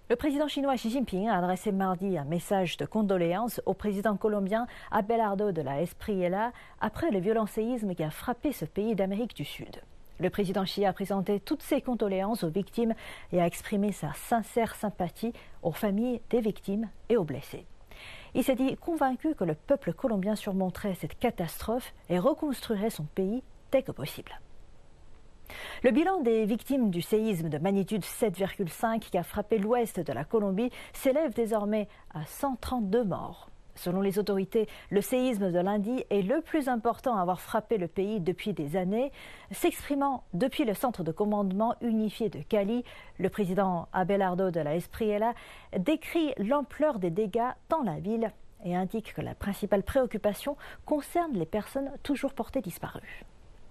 Le président chinois Xi Jinping a adressé mardi un message de condoléances au président colombien Abelardo de la Espriella après le violent séisme qui a frappé ce pays d'Amérique du Sud. Le président Xi a présenté toutes ses condoléances aux victimes et a exprimé sa sincère sympathie aux familles des victimes et aux blessés. Il s'est dit convaincu que le peuple colombien surmonterait cette catastrophe et reconstruirait son pays dès que possible. Le bilan des victimes du séisme de magnitude 7,5 qui a frappé l'ouest de la Colombie s'élève désormais à 132 morts. Selon les autorités, le séisme de lundi est le plus important à avoir frappé le pays depuis des années. S'exprimant depuis le centre de commandement unifié de Cali, le président Abelardo de la Espriella décrit l'ampleur des dégâts dans la ville et indique que la principale préoccupation concerne les personnes toujours portées disparues.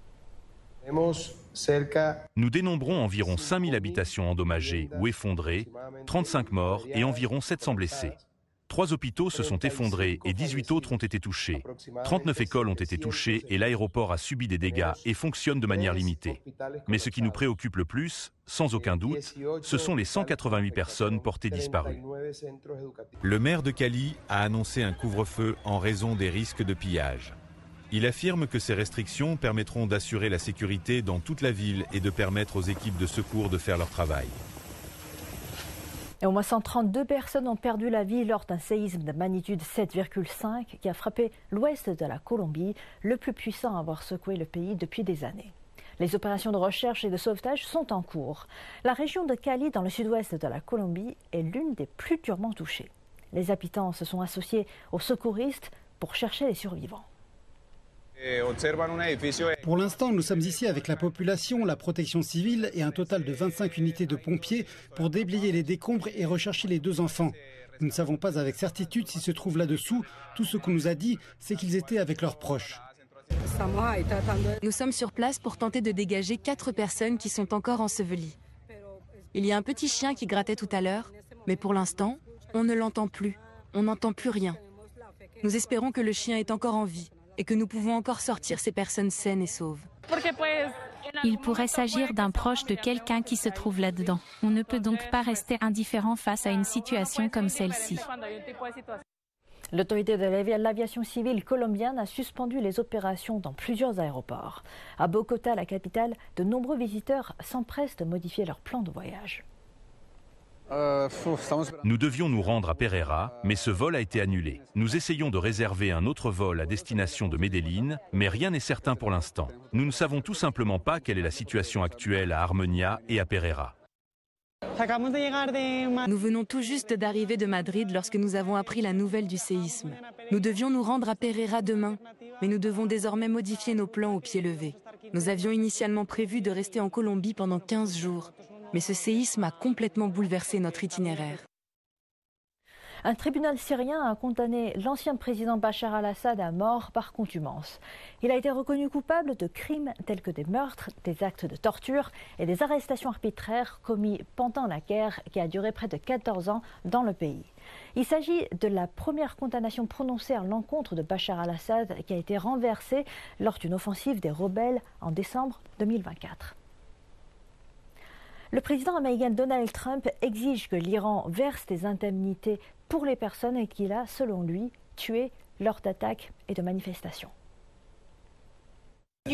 Nous dénombrons environ 5000 habitations endommagées ou effondrées, 35 morts et environ 700 blessés. 3 hôpitaux se sont effondrés et 18 autres ont été touchés. 39 écoles ont été touchées et l'aéroport a subi des dégâts et fonctionne de manière limitée. Mais ce qui nous préoccupe le plus, sans aucun doute, ce sont les 188 personnes portées disparues. Le maire de Cali a annoncé un couvre-feu en raison des risques de pillage. Il affirme que ces restrictions permettront d'assurer la sécurité dans toute la ville et de permettre aux équipes de secours de faire leur travail. Et au moins 132 personnes ont perdu la vie lors d'un séisme de magnitude 7,5 qui a frappé l'ouest de la Colombie, le plus puissant à avoir secoué le pays depuis des années. Les opérations de recherche et de sauvetage sont en cours. La région de Cali, dans le sud-ouest de la Colombie, est l'une des plus durement touchées. Les habitants se sont associés aux secouristes pour chercher les survivants. Pour l'instant, nous sommes ici avec la population, la protection civile et un total de 25 unités de pompiers pour déblayer les décombres et rechercher les 2 enfants. Nous ne savons pas avec certitude s'ils se trouvent là-dessous. Tout ce qu'on nous a dit, c'est qu'ils étaient avec leurs proches. Nous sommes sur place pour tenter de dégager 4 personnes qui sont encore ensevelies. Il y a un petit chien qui grattait tout à l'heure, mais pour l'instant, on ne l'entend plus. On n'entend plus rien. Nous espérons que le chien est encore en vie et que nous pouvons encore sortir ces personnes saines et sauves. Il pourrait s'agir d'un proche de quelqu'un qui se trouve là-dedans. On ne peut donc pas rester indifférent face à une situation comme celle-ci. L'autorité de l'aviation civile colombienne a suspendu les opérations dans plusieurs aéroports. À Bogota, la capitale, de nombreux visiteurs s'empressent de modifier leur plan de voyage. Nous devions nous rendre à Pereira, mais ce vol a été annulé. Nous essayons de réserver un autre vol à destination de Medellín, mais rien n'est certain pour l'instant. Nous ne savons tout simplement pas quelle est la situation actuelle à Armenia et à Pereira. Nous venons tout juste d'arriver de Madrid lorsque nous avons appris la nouvelle du séisme. Nous devions nous rendre à Pereira demain, mais nous devons désormais modifier nos plans au pied levé. Nous avions initialement prévu de rester en Colombie pendant 15 jours. Mais ce séisme a complètement bouleversé notre itinéraire. Un tribunal syrien a condamné l'ancien président Bachar al-Assad à mort par contumace. Il a été reconnu coupable de crimes tels que des meurtres, des actes de torture et des arrestations arbitraires commis pendant la guerre qui a duré près de 14 ans dans le pays. Il s'agit de la première condamnation prononcée à l'encontre de Bachar al-Assad qui a été renversée lors d'une offensive des rebelles en décembre 2024. Le président américain Donald Trump exige que l'Iran verse des indemnités pour les personnes qu'il a, selon lui, tuées lors d'attaques et de manifestations. Eh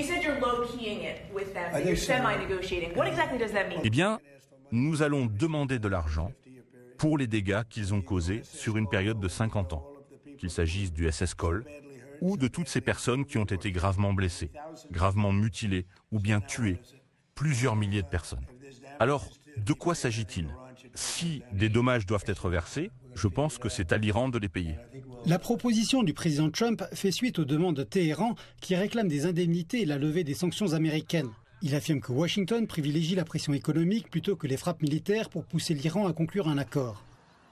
bien, nous allons demander de l'argent pour les dégâts qu'ils ont causés sur une période de 50 ans, qu'il s'agisse du SS Cole ou de toutes ces personnes qui ont été gravement blessées, gravement mutilées ou bien tuées, plusieurs milliers de personnes. Alors, de quoi s'agit-il? Si des dommages doivent être versés, je pense que c'est à l'Iran de les payer. La proposition du président Trump fait suite aux demandes de Téhéran qui réclament des indemnités et la levée des sanctions américaines. Il affirme que Washington privilégie la pression économique plutôt que les frappes militaires pour pousser l'Iran à conclure un accord.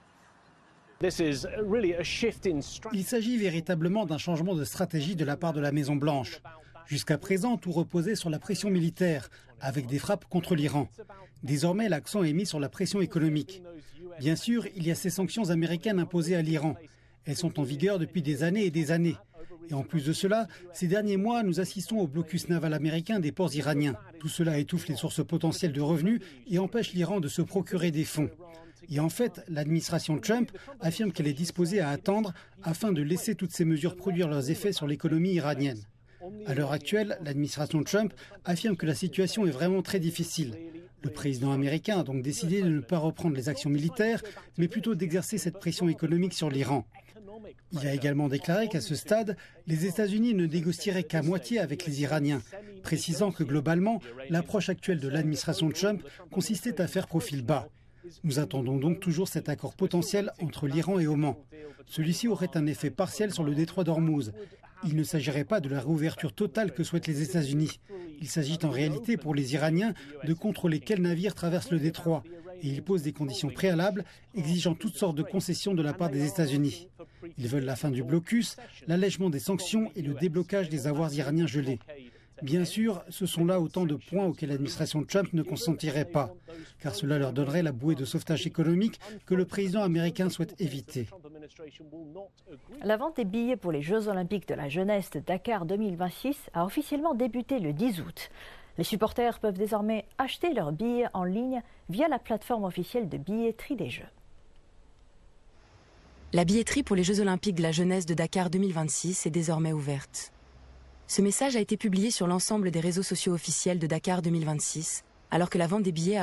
Il s'agit véritablement d'un changement de stratégie de la part de la Maison-Blanche. Jusqu'à présent, tout reposait sur la pression militaire, avec des frappes contre l'Iran. Désormais, l'accent est mis sur la pression économique. Bien sûr, il y a ces sanctions américaines imposées à l'Iran. Elles sont en vigueur depuis des années et des années. Et en plus de cela, ces derniers mois, nous assistons au blocus naval américain des ports iraniens. Tout cela étouffe les sources potentielles de revenus et empêche l'Iran de se procurer des fonds. Et en fait, l'administration Trump affirme qu'elle est disposée à attendre afin de laisser toutes ces mesures produire leurs effets sur l'économie iranienne. À l'heure actuelle, l'administration Trump affirme que la situation est vraiment très difficile. Le président américain a donc décidé de ne pas reprendre les actions militaires, mais plutôt d'exercer cette pression économique sur l'Iran. Il a également déclaré qu'à ce stade, les États-Unis ne négocieraient qu'à moitié avec les Iraniens, précisant que globalement, l'approche actuelle de l'administration Trump consistait à faire profil bas. Nous attendons donc toujours cet accord potentiel entre l'Iran et Oman. Celui-ci aurait un effet partiel sur le détroit d'Ormuz. Il ne s'agirait pas de la réouverture totale que souhaitent les États-Unis. Il s'agit en réalité pour les Iraniens de contrôler quels navires traversent le détroit. Et ils posent des conditions préalables, exigeant toutes sortes de concessions de la part des États-Unis. Ils veulent la fin du blocus, l'allègement des sanctions et le déblocage des avoirs iraniens gelés. Bien sûr, ce sont là autant de points auxquels l'administration Trump ne consentirait pas, car cela leur donnerait la bouée de sauvetage économique que le président américain souhaite éviter. La vente des billets pour les Jeux Olympiques de la jeunesse de Dakar 2026 a officiellement débuté le 10 août. Les supporters peuvent désormais acheter leurs billets en ligne via la plateforme officielle de billetterie des Jeux. La billetterie pour les Jeux Olympiques de la jeunesse de Dakar 2026 est désormais ouverte. Ce message a été publié sur l'ensemble des réseaux sociaux officiels de Dakar 2026, alors que la vente des billets a